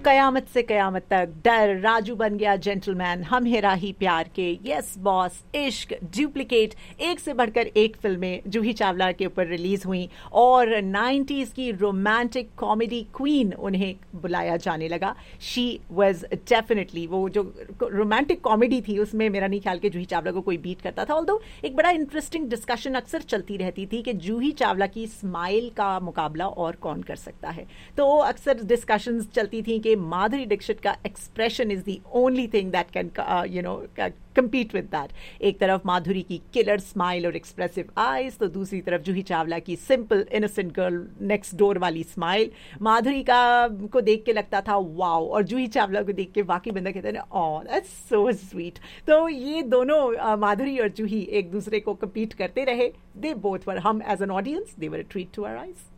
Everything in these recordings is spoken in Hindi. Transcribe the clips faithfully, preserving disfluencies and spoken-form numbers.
कयामत से कयामत तक, डर, राजू बन गया जेंटलमैन, हम हेरा ही प्यार के, यस बॉस, इश्क, डुप्लीकेट, एक से बढ़कर एक फिल्में जूही चावला के ऊपर रिलीज हुई और नाइंटीज़ की रोमांटिक कॉमेडी क्वीन उन्हें बुलाया जाने लगा. शी वाज डेफिनेटली, वो जो रोमांटिक कॉमेडी थी उसमें मेरा नहीं ख्याल कि जूही चावला को कोई बीट करता था. ऑल्दो एक बड़ा इंटरेस्टिंग डिस्कशन अक्सर चलती रहती थी कि जूही चावला की स्माइल का मुकाबला और कौन कर सकता है. तो अक्सर डिस्कशंस चलती थी कि माधुरी दीक्षित का expression is the only thing that can you know compete with that. एक तरफ माधुरी की किलर स्माइल और एक्सप्रेसिव आईज, तो दूसरी तरफ जूही चावला की simple innocent girl next door वाली स्माइल. माधुरी का को देख के लगता था वाओ, और जूही चावला को देख के वाकई बंदा कहते हैं ओह दैट्स सो स्वीट. तो ये दोनों uh, माधुरी और जूही एक दूसरे को compete करते रहे. दे बोथ वर, हम as an audience they were a treat to our eyes.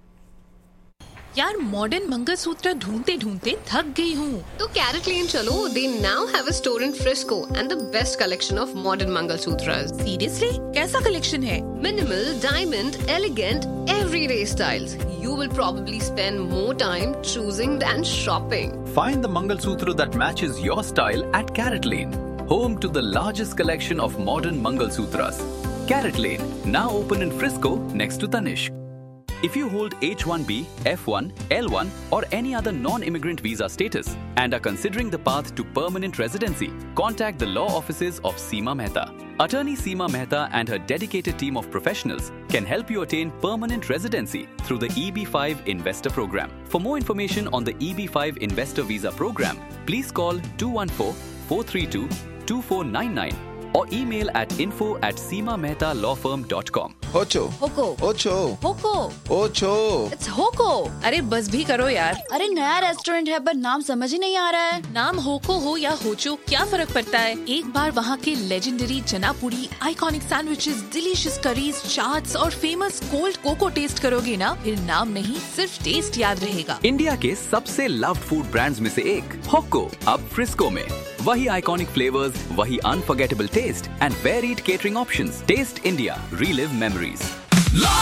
यार मॉडर्न मंगलसूत्र ढूंढते ढूंढते थक गई हूँ. तो कैरेट लेन चलो. They now have a store in Frisco and the best collection of modern Mangalsutras. Seriously, कैसा कलेक्शन है? Minimal, diamond, elegant, everyday styles. You will probably spend more time choosing than shopping. Find the Mangalsutra that matches your style at Carrot Lane, home to the largest collection of modern Mangalsutras. Carrot Lane, now open in Frisco next to Tanishq. If you hold H one B, F one, L one or any other non-immigrant visa status and are considering the path to permanent residency, contact the law offices of Seema Mehta. Attorney Seema Mehta and her dedicated team of professionals can help you attain permanent residency through the E B five Investor Program. For more information on the E B five Investor Visa Program, please call two one four, four three two, two four nine nine or email at info at seema mehta law firm dot com. Ocho. होको. Ocho. होको. Ocho. It's होको. अरे बस भी करो यार. अरे नया रेस्टोरेंट है पर नाम समझ ही नहीं आ रहा है. नाम होको हो या होचो क्या फर्क पड़ता है? एक बार वहाँ के लेजेंडरी चना पूरी, iconic sandwiches, delicious curries, chaats और फेमस कोल्ड कोको टेस्ट करोगे ना, फिर नाम नहीं सिर्फ टेस्ट याद रहेगा. इंडिया के सबसे लव्ड फूड ब्रांड्स में से एक होको अब फ्रिस्को में. वही आइकॉनिक फ्लेवर्स, वही unforgettable test and varied catering options. Test India, relive memories.